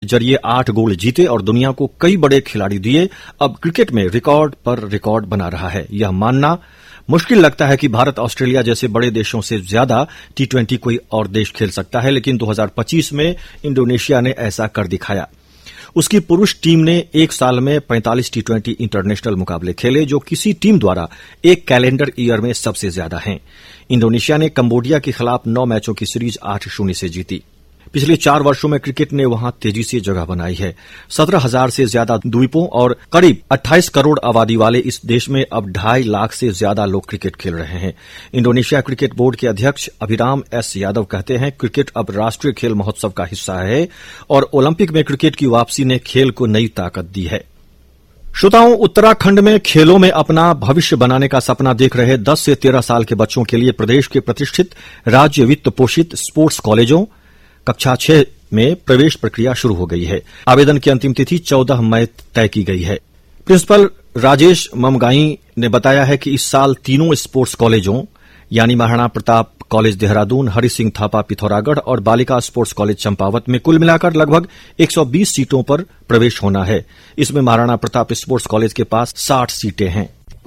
जरिए 8 गोल्ड जीते और दुनिया को कई बड़े खिलाड़ी दिए, अब क्रिकेट में रिकॉर्ड पर रिकॉर्ड बना रहा है। यह मानना मुश्किल लगता है कि भारत ऑस्ट्रेलिया जैसे बड़े देशों से ज्यादा T20 कोई और देश खेल सकता है, लेकिन 2025 में इंडोनेशिया ने ऐसा कर दिखाया। उसकी पुरुष टीम ने एक साल में 45 T20 इंटरनेशनल मुकाबले खेले, जो किसी टीम द्वारा एक कैलेंडर ईयर में सबसे ज्यादा हैं। इंडोनेशिया ने कंबोडिया के खिलाफ 9 मैचों की सीरीज 8-0 से जीती। पिछले 4 वर्षों में क्रिकेट ने वहां तेजी से जगह बनाई है। 17,000 से ज्यादा द्वीपों और करीब 28 करोड़ आबादी वाले इस देश में अब 2.5 लाख से ज्यादा लोग क्रिकेट खेल रहे हैं। इंडोनेशिया क्रिकेट बोर्ड के अध्यक्ष अभिराम एस यादव कहते हैं, क्रिकेट अब राष्ट्रीय खेल महोत्सव का हिस्सा है और ओलंपिक में क्रिकेट की वापसी ने खेल को नई ताकत दी है। श्रोताओं, उत्तराखंड में खेलों में अपना भविष्य बनाने का सपना देख रहे 10 से 13 साल के बच्चों के लिए प्रदेश के प्रतिष्ठित राज्य वित्त पोषित स्पोर्ट्स कॉलेजों कक्षा 6 में प्रवेश प्रक्रिया शुरू हो गई है। आवेदन की अंतिम तिथि 14 मई तय की गई है। प्रिंसिपल राजेश ममगाई ने बताया है कि इस साल तीनों स्पोर्ट्स कॉलेजों यानी महाराणा प्रताप कॉलेज देहरादून, हरि सिंह थापा पिथौरागढ़ और बालिका स्पोर्ट्स कॉलेज चंपावत में कुल मिलाकर लगभग 120 सीटों पर प्रवेश होना है। इसमें महाराणा प्रताप स्पोर्ट्स कॉलेज के पास 60 सीटें हैं।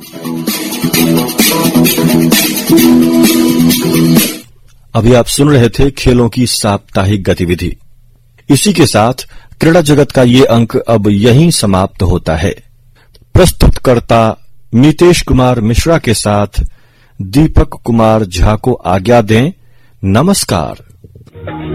अभी आप सुन रहे थे खेलों की साप्ताहिक गतिविधि। इसी के साथ क्रीड़ा जगत का ये अंक अब यहीं समाप्त होता है। प्रस्तुतकर्ता नीतेश कुमार मिश्रा के साथ दीपक कुमार झा को आज्ञा दें। नमस्कार।